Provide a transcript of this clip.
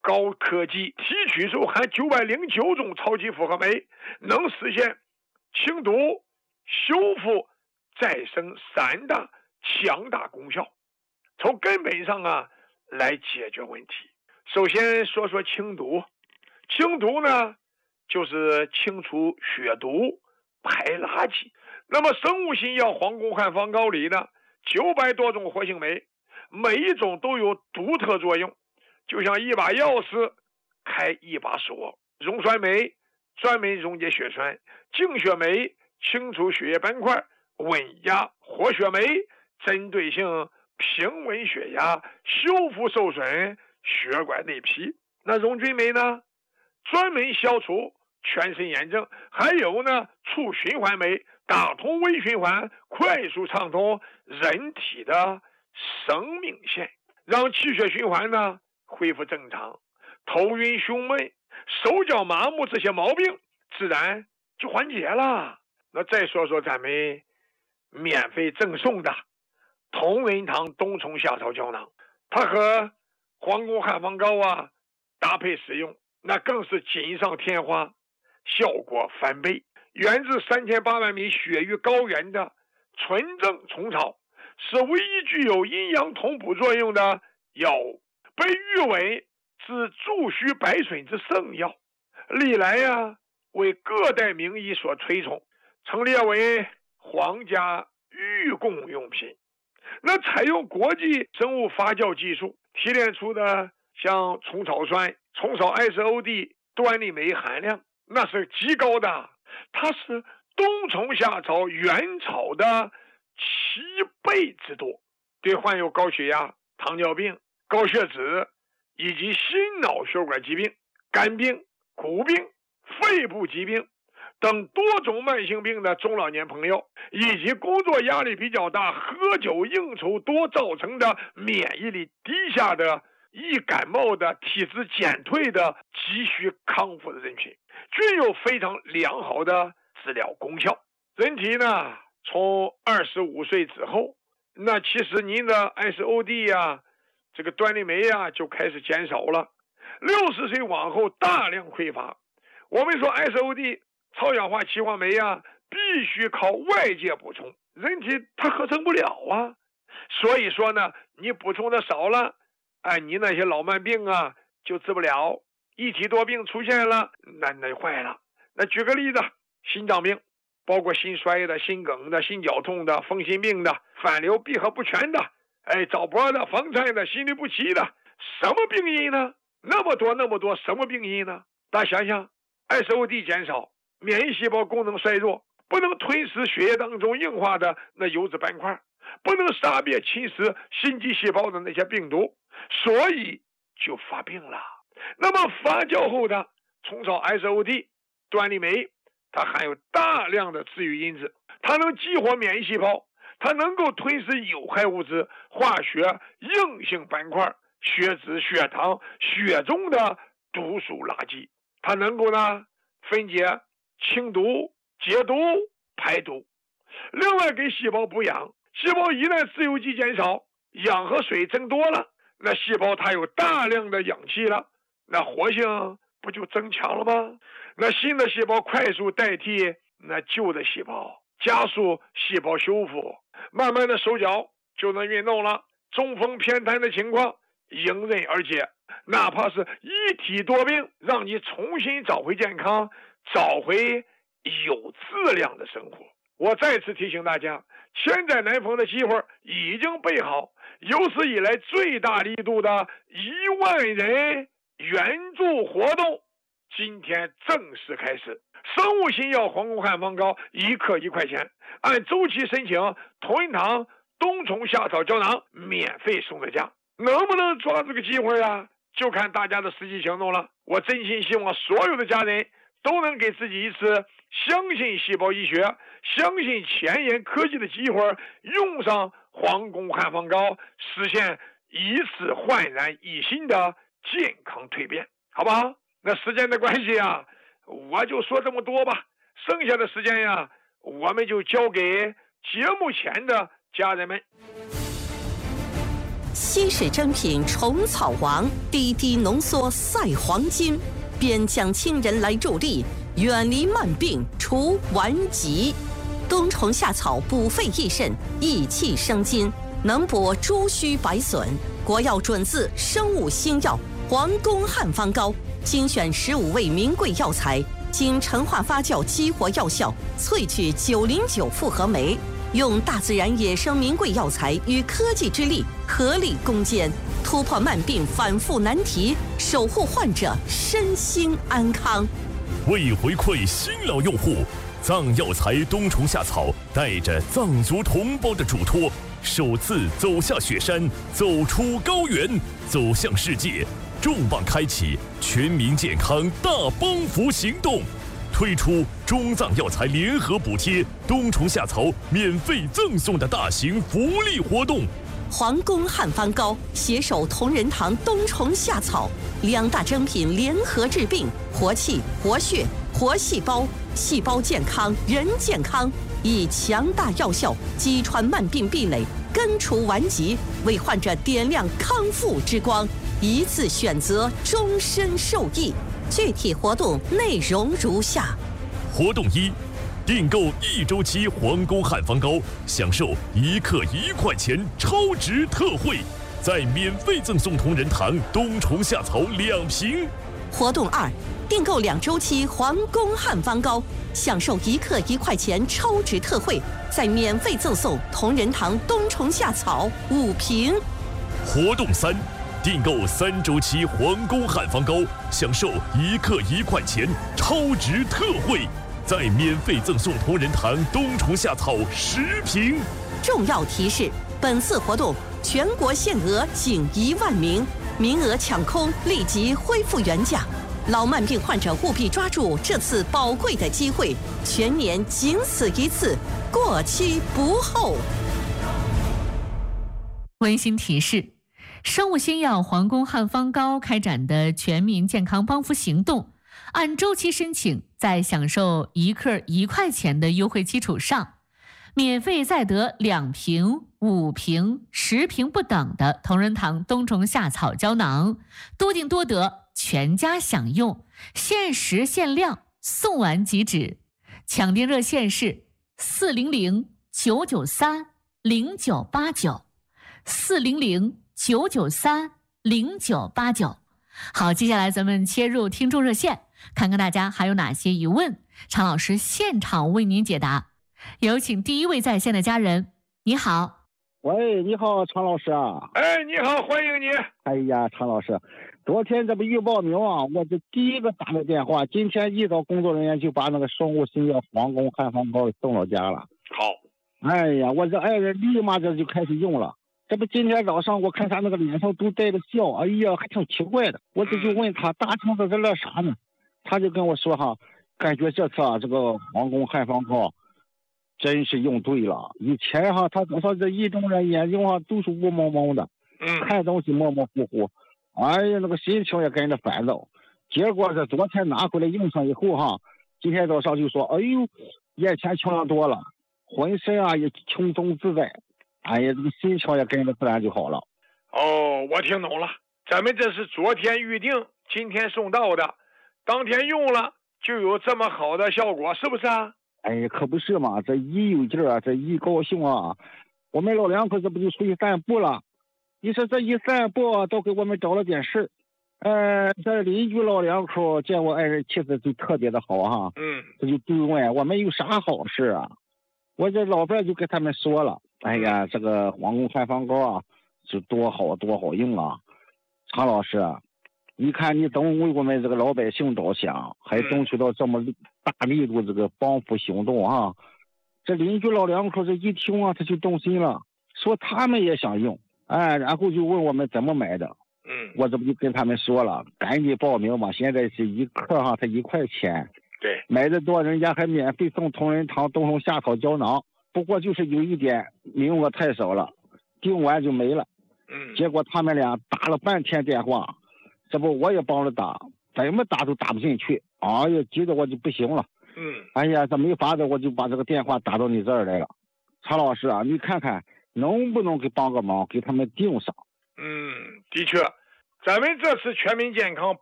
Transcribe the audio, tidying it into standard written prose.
高科技提取出含909种超级复合酶，能实现清毒、修复、再生3大强大功效，从根本上来解决问题。首先说说清毒，清毒呢就是清除血毒、排垃圾。那么生物新药黄宫汉方膏里呢900多种活性酶，每一种都有独特作用，就像一把钥匙开一把锁。溶栓酶专门溶解血栓，净血酶清除血液斑块，稳压活血酶针对性平稳血压，修复受损血管内皮。那溶菌酶呢专门消除全身炎症，还有呢促循环酶打通微循环，快速畅通人体的生命线，让气血循环呢恢复正常。头晕胸闷、手脚麻木这些毛病自然就缓解了。那再说说咱们免费赠送的同仁堂冬虫夏草胶囊，它和黄宫汉方膏搭配使用，那更是锦上添花，效果翻倍。源自3800米雪域高原的纯正虫草，是唯一具有阴阳同补作用的药物，被誉为治蛀须百损之圣药，历来为各代名医所推崇，曾列为皇家御贡用品。那采用国际生物发酵技术提炼出的像虫草酸、虫草 SOD、端粒酶含量那是极高的，它是冬虫夏草原草的7倍之多，对患有高血压、糖尿病、高血脂以及心脑血管疾病、肝病、骨病、肺部疾病等多种慢性病的中老年朋友，以及工作压力比较大、喝酒应酬多造成的免疫力低下的、易感冒的、体质减退的、急需康复的人群，均有非常良好的治疗功效。人体呢，从25岁之后，那其实您的 SOD 这个端粒酶就开始减少了。60岁往后大量匮乏。我们说 SOD 超氧化歧化酶必须靠外界补充，人体它合成不了所以说呢，你补充的少了，你那些老慢病就治不了，一体多病出现了，那坏了。那举个例子，心脏病，包括心衰的、心梗的、心绞痛的、风心病的、反流闭合不全的、早搏的、房颤的、心律不齐的，什么病因呢？那么多，什么病因呢？大家想想， SOD 减少，免疫细胞功能衰弱，不能吞噬血液当中硬化的那油脂斑块，不能杀灭侵蚀心肌细胞的那些病毒，所以就发病了。那么发酵后的虫草 SOD 端粒酶，它含有大量的治愈因子，它能激活免疫细胞，它能够吞噬有害物质、化学硬性斑块、血脂、血糖、血中的毒素垃圾，它能够分解、清毒、解毒、排毒。另外给细胞补养，细胞一旦自由基减少，氧和水增多了，那细胞它有大量的氧气了，那活性不就增强了吗？那新的细胞快速代替那旧的细胞，加速细胞修复，慢慢的手脚就能运动了，中风偏瘫的情况迎刃而解。哪怕是一体多病，让你重新找回健康，找回有质量的生活。我再次提醒大家，千载难逢的机会已经备好，有史以来最大力度的1万人援助活动今天正式开始。生物新药黄宫汉方膏1克1块钱，按周期申请同仁堂冬虫夏草胶囊免费送在家。能不能抓这个机会就看大家的实际行动了。我真心希望所有的家人都能给自己一次相信细胞医学、相信前沿科技的机会，用上黄宫汉方膏，实现一次焕然一新的健康蜕变，好不好？那时间的关系我就说这么多吧，剩下的时间我们就交给节目前的家人们。 稀世珍品虫草王，滴滴浓缩赛黄金，边疆亲人来助力，远离慢病除顽疾。冬虫夏草补肺益肾，益气生津，能补诸虚百损。国药准字生物新药皇宫汉方膏，精选15味名贵药材，经陈化发酵激活药效，萃取909复合酶，用大自然野生名贵药材与科技之力合力攻坚，突破慢病反复难题，守护患者身心安康。 为回馈新老用户，藏药材冬虫夏草带着藏族同胞的嘱托，首次走下雪山，走出高原，走向世界，重磅开启全民健康大帮扶行动，推出中藏药材联合补贴冬虫夏草免费赠送的大型福利活动。 皇宫汉方膏携手同仁堂冬虫夏草2大珍品联合治病，活气、活血、活细胞，细胞健康，人健康，以强大药效击穿慢病壁垒，根除顽疾，为患者点亮康复之光，一次选择，终身受益。具体活动内容如下： 活动1，订购1周期皇宫汉方膏，享受1克1块钱超值特惠，再免费赠送同仁堂冬虫夏草2瓶。 活动2，订购2周期皇宫汉方膏，享受1克1块钱超值特惠，再免费赠送同仁堂冬虫夏草5瓶。 活动3，订购3周期皇宫汉方膏，享受1克1块钱超值特惠，再免费赠送同仁堂冬虫夏草10瓶。 重要提示：本次活动全国限额仅1万名，名额抢空，立即恢复原价。老慢病患者务必抓住这次宝贵的机会，全年仅此一次，过期不候。 温馨提示：生物新药皇宫汉方膏开展的全民健康帮扶行动，按周期申请，在享受1克1块钱的优惠基础上，免费再得2瓶、5瓶、10瓶不等的同仁堂冬虫夏草胶囊，多订多得，全家享用，限时限量，送完即止。抢订热线是400-993-0989，400-993-0989。好，接下来咱们切入听众热线，看看大家还有哪些疑问，常老师现场为您解答。有请第一位在线的家人。你好。 喂，你好，常老师啊。 哎，你好，欢迎你。 哎呀，常老师，昨天这不预报名啊，我这第一个打的电话，今天一早工作人员就把那个生物新药皇宫汉方膏送到家了。 好。 哎呀，我这爱人立马这就开始用了。这不今天早上我看他那个脸上都带着笑，哎呀，还挺奇怪的。我这就问他大清早在乐啥呢？他就跟我说哈，感觉这次啊这个皇宫汉方膏真是用对了。以前哈他早上这一睁着眼睛哈都是雾蒙蒙的，看东西模模糊糊，哎呀那个心情也跟着烦躁。结果这昨天拿回来用上以后哈，今天早上就说哎呦眼前清亮多了，浑身啊也轻松自在，哎呀这个心情也跟着自然就好了。 哦，我听懂了，咱们这是昨天预定今天送到的，当天用了就有这么好的效果，是不是啊？ 哎，可不是嘛，这一有劲儿啊，这一高兴啊，我们老两口这不就出去散步了？你说这一散步都给我们找了点事儿。这邻居老两口见我爱人气质就特别的好哈，这就追问我们有啥好事啊？我这老伴就跟他们说了，哎呀，这个皇宫汉方膏啊，是多好多好用啊！常老师啊，你看你总为我们这个老百姓着想，还争取到这么大力度这个帮扶行动啊！这邻居老两口这一听啊，他就动心了，说他们也想用，哎，然后就问我们怎么买的。我这不就跟他们说了，赶紧报名嘛！现在是1克哈，才1块钱。 对， 买的多人家还免费送同仁堂冬虫夏草胶囊。不过就是有一点，名额太少了，订完就没了。结果他们俩打了半天电话，这不我也帮着打，怎么打都打不进去。哎呀，急得我就不行了。哎呀，这没法子，我就把这个电话打到你这儿来了。常老师啊，你看看能不能给帮个忙，给他们订上？ 的确，咱们这次全民健康